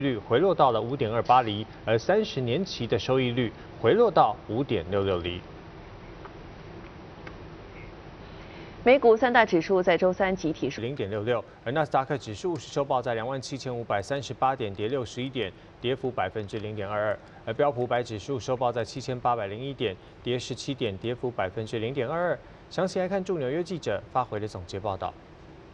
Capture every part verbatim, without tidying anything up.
率回落到了五点二八厘，而三十年期的收益率回落到五点六六厘。 美股三大指数在周三集体是零点六六，而纳斯达克指数是收报在两万七千五百三十八点，跌六十一点，跌幅百分之零点二二。而标普五百指数收报在七千八百零一点，跌十七点，跌幅百分之零点二二。详细来看驻纽约记者发回的总结报道。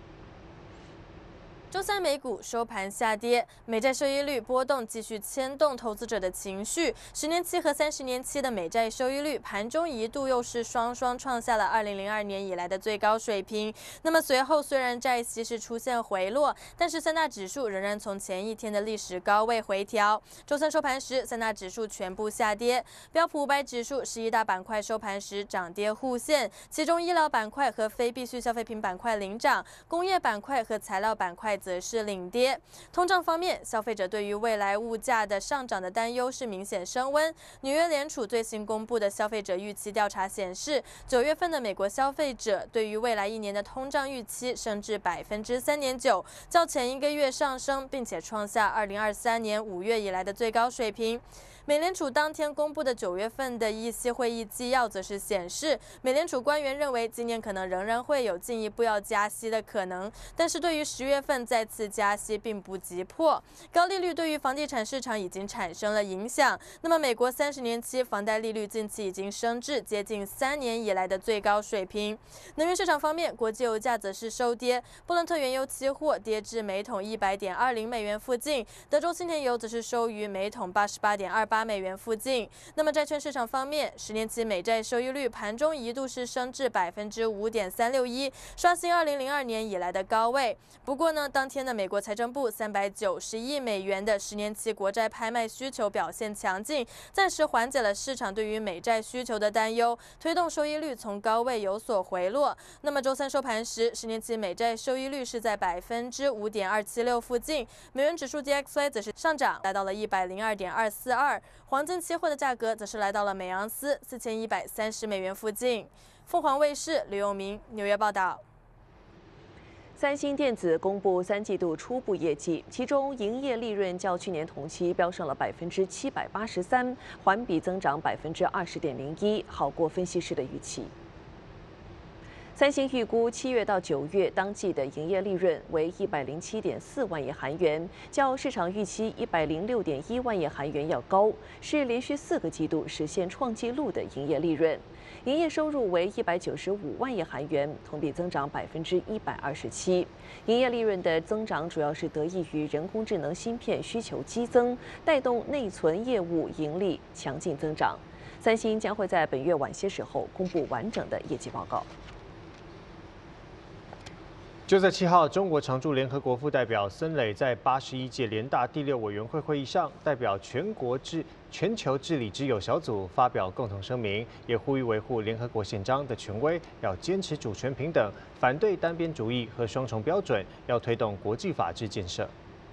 周三美股收盘下跌，美债收益率波动继续牵动投资者的情绪。十年期和三十年期的美债收益率盘中一度又是双双创下了二零零二年以来的最高水平。那么随后虽然债息是出现回落，但是三大指数仍然从前一天的历史高位回调。周三收盘时，三大指数全部下跌，标普五百指数十一大板块收盘时涨跌互现，其中医疗板块和非必需消费品板块领涨，工业板块和材料板块 则是领跌。通胀方面，消费者对于未来物价的上涨的担忧是明显升温。纽约联储最新公布的消费者预期调查显示，九月份的美国消费者对于未来一年的通胀预期升至百分之三点九，较前一个月上升，并且创下二零二三年五月以来的最高水平。 美联储当天公布的九月份的议息会议纪要，则是显示，美联储官员认为今年可能仍然会有进一步要加息的可能，但是对于十月份再次加息并不急迫。高利率对于房地产市场已经产生了影响。那么，美国三十年期房贷利率近期已经升至接近三年以来的最高水平。能源市场方面，国际油价则是收跌，布伦特原油期货跌至每桶一百点二零美元附近，德州轻田油则是收于每桶八十八点二八 美元附近。那么债券市场方面，十年期美债收益率盘中一度是升至百分之五点三六一，刷新二零零二年以来的高位。不过呢，当天的美国财政部三百九十亿美元的十年期国债拍卖需求表现强劲，暂时缓解了市场对于美债需求的担忧，推动收益率从高位有所回落。那么周三收盘时，十年期美债收益率是在百分之五点二七六附近，美元指数 D X Y 则是上涨，来到了一百零二点二四二。 黄金期货的价格则是来到了每盎司四千一百三十美元附近。凤凰卫视刘永明纽约报道。 三星电子公布三季度初步业绩，其中营业利润较去年同期飙升了百分之七百八十三，环比增长百分之二十点零一，好过分析师的预期。 三星预估七月到九月当季的营业利润为一百零七点四万亿韩元，较市场预期一百零六点一万亿韩元要高，是连续四个季度实现创纪录的营业利润。营业收入为一百九十五万亿韩元，同比增长百分之一百二十七。营业利润的增长主要是得益于人工智能芯片需求激增，带动内存业务盈利强劲增长。三星将会在本月晚些时候公布完整的业绩报告。 就在七号，中国常驻联合国副代表森磊在八十一届联大第六委员会会议上，代表全国治全球治理之友小组发表共同声明，也呼吁维护联合国宪章的权威，要坚持主权平等，反对单边主义和双重标准，要推动国际法治建设。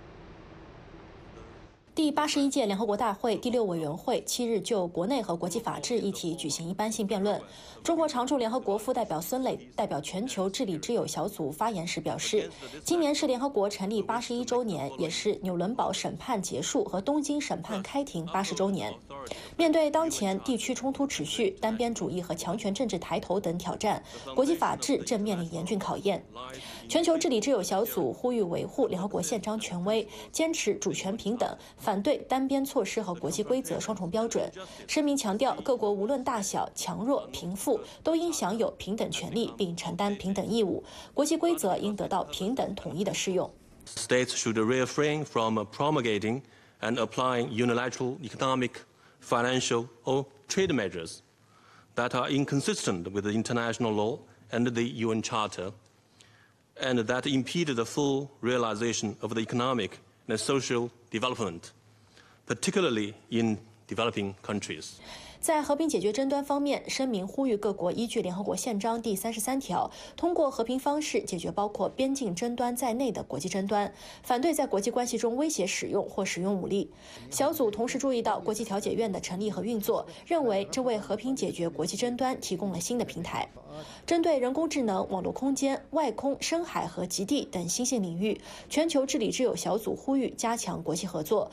第八十一届联合国大会第六委员会七日就国内和国际法治议题举行一般性辩论。中国常驻联合国副代表孙磊代表全球治理之友小组发言时表示，今年是联合国成立八十一周年，也是纽伦堡审判结束和东京审判开庭八十周年。面对当前地区冲突持续、单边主义和强权政治抬头等挑战，国际法治正面临严峻考验。全球治理之友小组呼吁维护联合国宪章权威，坚持主权平等。 反对单边措施和国际规则双重标准。声明强调，各国无论大小、强弱、贫富，都应享有平等权利，并承担平等义务。国际规则应得到平等统一的适用。 States should refrain from promulgating and applying unilateral economic, financial, or trade measures that are inconsistent with the international law and the U N Charter, and that impede the full realization of the economic and social development, particularly in developing countries. 在和平解决争端方面，声明呼吁各国依据联合国宪章第三十三条，通过和平方式解决包括边境争端在内的国际争端，反对在国际关系中威胁使用或使用武力。小组同时注意到国际调解院的成立和运作，认为这为和平解决国际争端提供了新的平台。针对人工智能、网络空间、外空、深海和极地等新兴领域，全球治理之友小组呼吁加强国际合作，